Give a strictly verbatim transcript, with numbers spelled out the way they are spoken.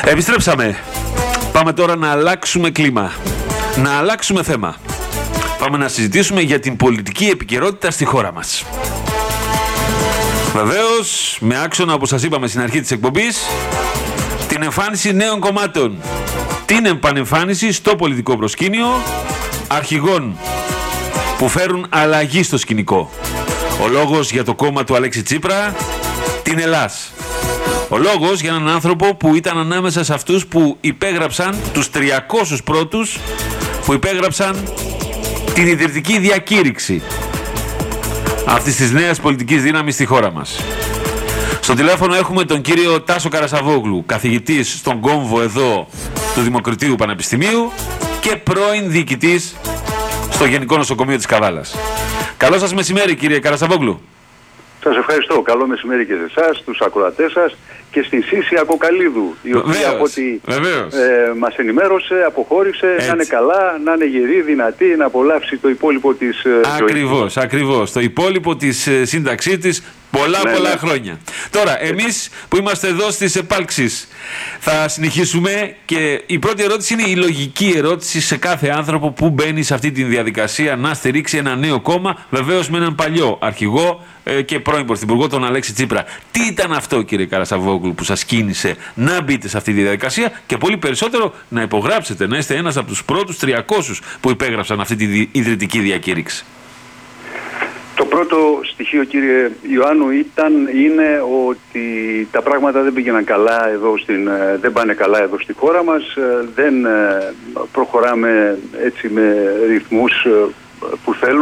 Επιστρέψαμε. Πάμε τώρα να αλλάξουμε κλίμα. Να αλλάξουμε θέμα. Πάμε να συζητήσουμε για την πολιτική επικαιρότητα στη χώρα μας. Βεβαίως, με άξονα, όπως σας είπαμε στην αρχή της εκπομπής, την εμφάνιση νέων κομμάτων. Την επανεμφάνιση στο πολιτικό προσκήνιο αρχηγών που φέρουν αλλαγή στο σκηνικό. Ο λόγος για το κόμμα του Αλέξη Τσίπρα, την Ελλάς. Ο λόγος για έναν άνθρωπο που ήταν ανάμεσα σε αυτούς που υπέγραψαν, τους τριακόσιους πρώτους που υπέγραψαν την ιδρυτική διακήρυξη αυτής της νέας πολιτικής δύναμης στη χώρα μας. Στο τηλέφωνο έχουμε τον κύριο Τάσο Καρασαβόγλου, καθηγητής στον κόμβο εδώ του Δημοκρατίου Πανεπιστημίου και πρώην διοικητής στο Γενικό Νοσοκομείο της Καβάλας. Καλό σας μεσημέρι, κύριε Καρασαβόγλου. Σας ευχαριστώ. Καλό μεσημέρι και σε εσάς, τους ακροατές σας και στην Σύση Ακοκαλίδου, η οποία από ό,τι ε, μας ενημέρωσε, αποχώρησε. Έτσι. Να είναι καλά, να είναι γερή, δυνατή, να απολαύσει το υπόλοιπο της ε, Ακριβώς, ζωής. ακριβώς. Το υπόλοιπο της ε, σύνταξή της πολλά ναι, πολλά ναι. χρόνια. Τώρα, εμείς που είμαστε εδώ στις επάλξεις θα συνεχίσουμε και η πρώτη ερώτηση είναι η λογική ερώτηση σε κάθε άνθρωπο που μπαίνει σε αυτή τη διαδικασία να στηρίξει ένα νέο κόμμα, βεβαίως με έναν παλιό αρχηγό ε, και πρώην πρωθυπουργό, τον Αλέξη Τσίπρα. Τι ήταν αυτό, κύριε Καρασαβόγλου, που σας κίνησε να μπείτε σε αυτή τη διαδικασία και πολύ περισσότερο να υπογράψετε, να είστε ένας από τους πρώτους τριακόσιους που υπέγραψαν αυτή τη ιδρυτική διακήρυξη? Το πρώτο στοιχείο, κύριε Ιωάννου, ήταν, είναι ότι τα πράγματα δεν πήγαιναν καλά εδώ στην, δεν πάνε καλά εδώ στη χώρα μας, δεν προχωράμε έτσι με ρυθμούς που θέλουμε.